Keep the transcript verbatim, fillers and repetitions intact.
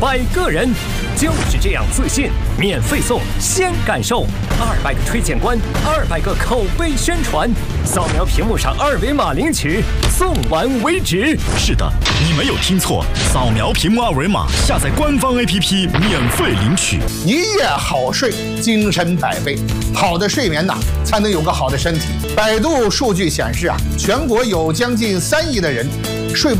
百个人，就是这样自信，免费送，先感受二百个推荐官，二百个口碑宣传，扫描屏幕上二维码领取，送完为止。 是的，你没有听错，扫描屏幕二维码，下载官方 A P P 免费领取。 一夜好睡，精神百倍。好的睡眠呐，才能有个好的身体。百度数据显示啊，全国有将近三亿的人睡。